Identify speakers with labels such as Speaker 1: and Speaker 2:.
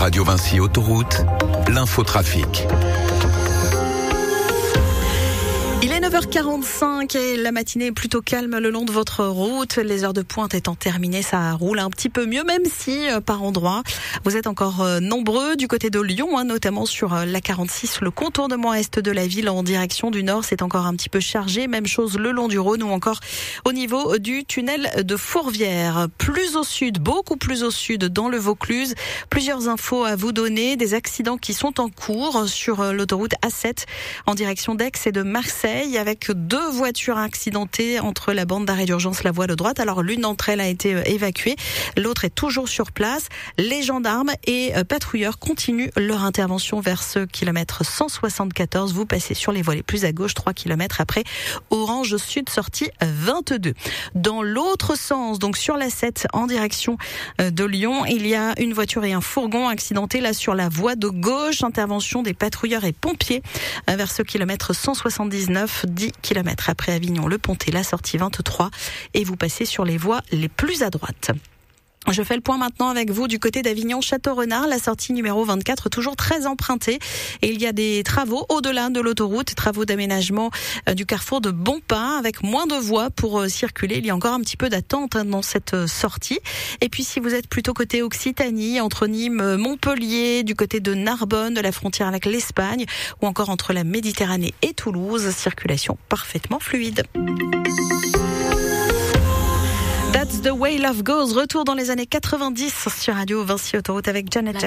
Speaker 1: Radio Vinci Autoroute, l'infotrafic.
Speaker 2: Il est 9h45 et la matinée est plutôt calme le long de votre route. Les heures de pointe étant terminées, ça roule un petit peu mieux, même si par endroits, vous êtes encore nombreux du côté de Lyon, notamment sur la 46, le contournement est de la ville en direction du nord. C'est encore un petit peu chargé. Même chose le long du Rhône ou encore au niveau du tunnel de Fourvière. Plus au sud, beaucoup plus au sud, dans le Vaucluse. Plusieurs infos à vous donner. Des accidents qui sont en cours sur l'autoroute A7 en direction d'Aix et de Marseille, avec 2 voitures accidentées entre la bande d'arrêt d'urgence, la voie de droite. Alors l'une d'entre elles a été évacuée, l'autre est toujours sur place. Les gendarmes et patrouilleurs continuent leur intervention vers ce kilomètre 174. Vous passez sur les voies les plus à gauche, 3 km après Orange Sud, sortie 22. Dans l'autre sens, donc sur la 7 en direction de Lyon, il y a une voiture et un fourgon accidentés là sur la voie de gauche. Intervention des patrouilleurs et pompiers vers ce kilomètre 179. 10 km après Avignon, le Pontet, la sortie 23, et vous passez sur les voies les plus à droite. Je fais le point maintenant avec vous du côté d'Avignon-Château-Renard, la sortie numéro 24, toujours très empruntée. Et il y a des travaux au-delà de l'autoroute, travaux d'aménagement du carrefour de Bonpin, avec moins de voies pour circuler. Il y a encore un petit peu d'attente dans cette sortie. Et puis si vous êtes plutôt côté Occitanie, entre Nîmes, Montpellier, du côté de Narbonne, de la frontière avec l'Espagne, ou encore entre la Méditerranée et Toulouse, circulation parfaitement fluide. That's the way love goes. Retour dans les années 90 sur Radio Vinci Autoroute avec Janet Jackson.